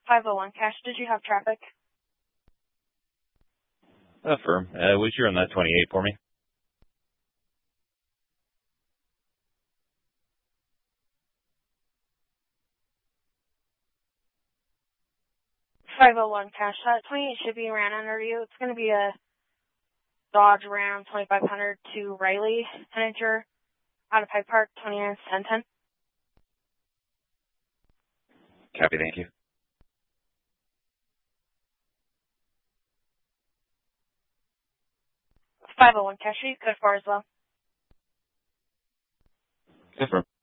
501 cash. Did you have traffic? Affirm. Was you on that 28 for me? $501 cash. 28 should be ran under you. It's going to be a Dodge Ram 2500 to Riley, Integer, out of Hyde Park, 291010. Copy, thank you. 501 cash. You could for as well. Affirm.